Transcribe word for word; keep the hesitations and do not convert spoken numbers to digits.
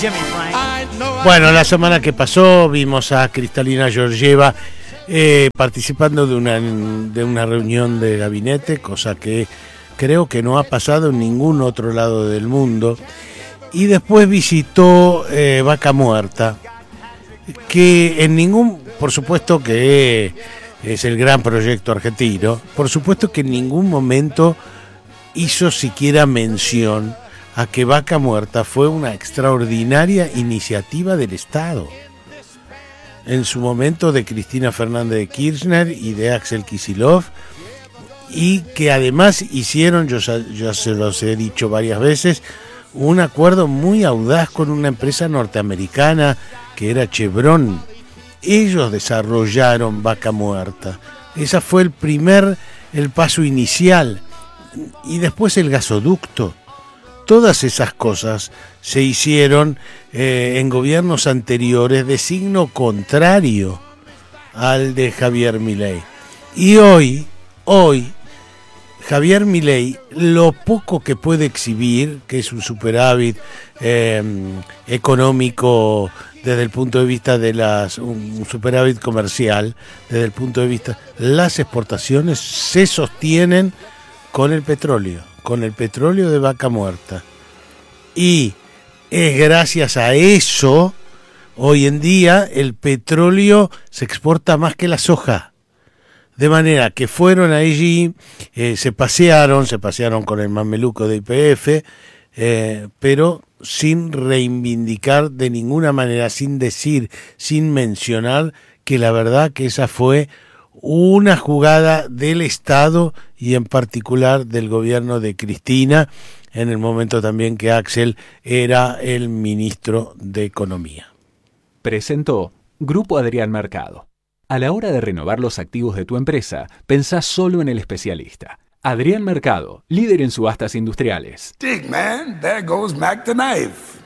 Bueno, la semana que pasó vimos a Kristalina Georgieva eh, participando de una, de una reunión de gabinete, cosa que creo que no ha pasado en ningún otro lado del mundo. Y después visitó eh, Vaca Muerta, que en ningún, por supuesto que es el gran proyecto argentino, por supuesto que en ningún momento hizo siquiera mención a que Vaca Muerta fue una extraordinaria iniciativa del Estado. En su momento de Cristina Fernández de Kirchner y de Axel Kicillof, y que además hicieron, yo ya, ya se los he dicho varias veces, un acuerdo muy audaz con una empresa norteamericana que era Chevron. Ellos desarrollaron Vaca Muerta. Ese fue el primer, el paso inicial. Y después el gasoducto. Todas esas cosas se hicieron eh, en gobiernos anteriores de signo contrario al de Javier Milei. Y hoy, hoy, Javier Milei, lo poco que puede exhibir, que es un superávit eh, económico desde el punto de vista de las, un superávit comercial, desde el punto de vista, las exportaciones se sostienen con el petróleo, con el petróleo de Vaca Muerta. Y es gracias a eso, hoy en día, el petróleo se exporta más que la soja. De manera que fueron allí, eh, se pasearon, se pasearon con el mameluco de Y P F, eh, pero sin reivindicar de ninguna manera, sin decir, sin mencionar que la verdad que esa fue una jugada del Estado y en particular del gobierno de Cristina, en el momento también que Axel era el ministro de Economía. Presentó Grupo Adrián Mercado. A la hora de renovar los activos de tu empresa, pensá solo en el especialista. Adrián Mercado, líder en subastas industriales. Dig, man, there goes Mac the knife.